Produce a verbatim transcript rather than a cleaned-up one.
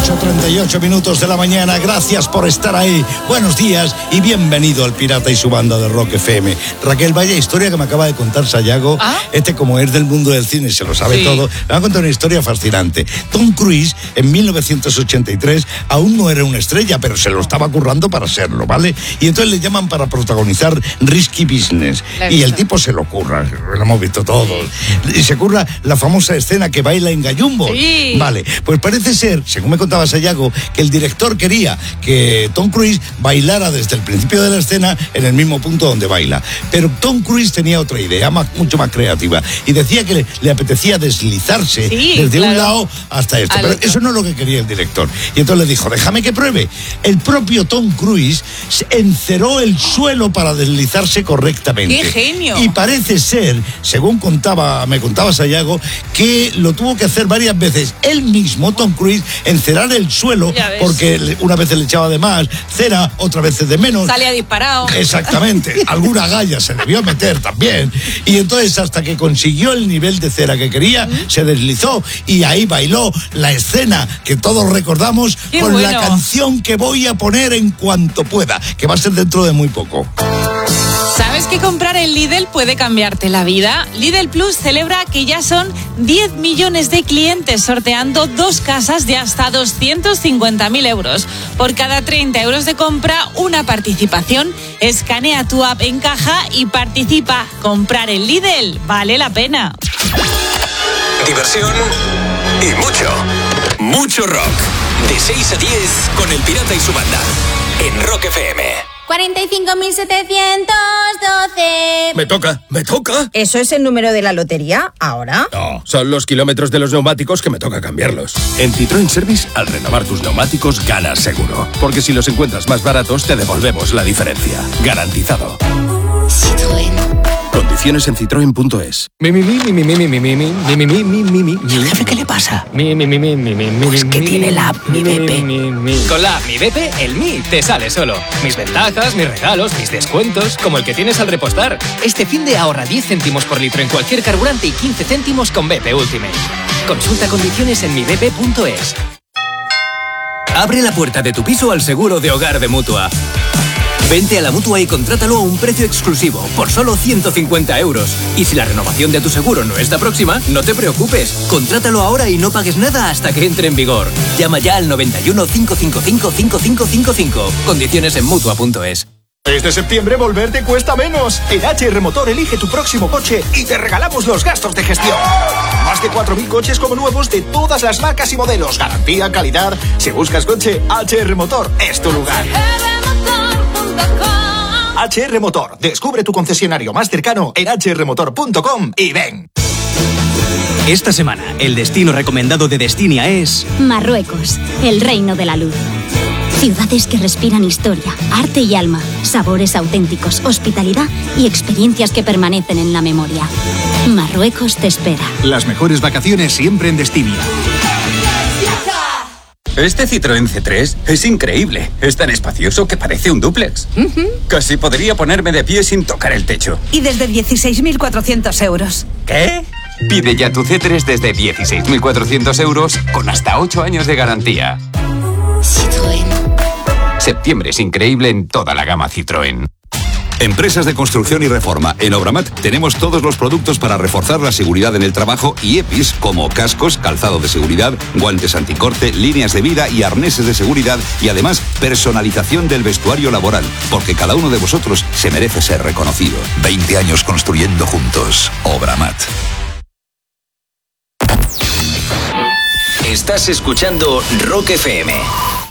ocho treinta y ocho minutos de la mañana, gracias por estar ahí. Buenos días y bienvenido al Pirata y su banda de Rock F M. Raquel, vaya historia que me acaba de contar Sayago. ¿Ah? Este, como es del mundo del cine, se lo sabe sí. todo. Me va a contar una historia fascinante. Tom Cruise, en mil novecientos ochenta y tres, aún no era una estrella, pero se lo estaba currando para serlo, ¿vale? Y entonces le llaman para protagonizar Risky Business. Y el tipo se lo curra, lo hemos visto todos. Y se curra la famosa escena que baila en Gallumbo. Sí. Vale, pues parece ser, según me contaba Sayago, que el director quería que Tom Cruise bailara desde el principio de la escena en el mismo punto donde baila. Pero Tom Cruise tenía otra idea, más, mucho más creativa, y decía que le, le apetecía deslizarse sí, desde claro. un lado hasta este. Pero eso no es lo que quería el director. Y entonces le dijo, déjame que pruebe. El propio Tom Cruise enceró el suelo para deslizarse correctamente. ¡Qué genio! Y parece ser, según contaba, me contaba Sayago, que lo tuvo que hacer varias veces. Él mismo, Tom Cruise, encerar el suelo, porque una vez le echaba de más cera, otra vez de menos. Salía disparado. Exactamente. Alguna galla se debió meter también. Y entonces, hasta que consiguió el nivel de cera que quería, ¿Mm? se deslizó y ahí bailó la escena que todos recordamos. Qué con bueno. la canción que voy a poner en cuanto pueda, que va a ser dentro de muy poco. ¿Sabes que comprar en Lidl puede cambiarte la vida? Lidl Plus celebra que ya son diez millones de clientes sorteando dos casas de hasta doscientos cincuenta mil euros. Por cada treinta euros de compra, una participación. Escanea tu app en caja y participa. Comprar en Lidl vale la pena. Diversión y mucho, mucho rock. De seis a diez con el Pirata y su banda. En Rock F M. cuarenta y cinco mil setecientos doce. Me toca, me toca. ¿Eso es el número de la lotería ahora? No, son los kilómetros de los neumáticos que me toca cambiarlos. En Citroën Service, al renovar tus neumáticos, ganas seguro. Porque si los encuentras más baratos, te devolvemos la diferencia. Garantizado. Citroën. Condiciones en citroen punto es. Mi, mi, mi, mi, mi, mi, mi, mi, mi, mi, mi, mi, mi, mi, mi. ¿El jefe qué le pasa? Mi, mi, mi, mi, mi, mi, Pues que tiene la app Mi Bepe. Con la app Mi Bepe, el Mi te sale solo. Mis ventajas, mis regalos, mis descuentos, como el que tienes al repostar. Este fin de ahorra diez céntimos por litro en cualquier carburante y quince céntimos con Bepe Ultimate. Consulta condiciones en mi bepe punto es. Abre la puerta de tu piso al seguro de hogar de Mutua. Vente a la Mutua y contrátalo a un precio exclusivo, por solo ciento cincuenta euros. Y si la renovación de tu seguro no está próxima, no te preocupes. Contrátalo ahora y no pagues nada hasta que entre en vigor. Llama ya al noventa y uno, cinco cinco cinco, cinco cinco cinco cinco. Condiciones en mutua punto es. Este septiembre volver te cuesta menos. En H R Motor elige tu próximo coche y te regalamos los gastos de gestión. Más de cuatro mil coches como nuevos de todas las marcas y modelos. Garantía, calidad. Si buscas coche, H R Motor es tu lugar. H R Motor. Descubre tu concesionario más cercano en hache erre motor punto com y ven. Esta semana, el destino recomendado de Destinia es... Marruecos, el reino de la luz. Ciudades que respiran historia, arte y alma, sabores auténticos, hospitalidad y experiencias que permanecen en la memoria. Marruecos te espera. Las mejores vacaciones siempre en Destinia. Este Citroën C tres es increíble. Es tan espacioso que parece un dúplex. Uh-huh. Casi podría ponerme de pie sin tocar el techo. Y desde dieciséis mil cuatrocientos euros. ¿Qué? Pide ya tu C tres desde dieciséis mil cuatrocientos euros con hasta ocho años de garantía. Citroën. Septiembre es increíble en toda la gama Citroën. Empresas de construcción y reforma. En Obramat tenemos todos los productos para reforzar la seguridad en el trabajo y E P Is como cascos, calzado de seguridad, guantes anticorte, líneas de vida y arneses de seguridad y además personalización del vestuario laboral, porque cada uno de vosotros se merece ser reconocido. veinte años construyendo juntos. Obramat. Estás escuchando Rock F M.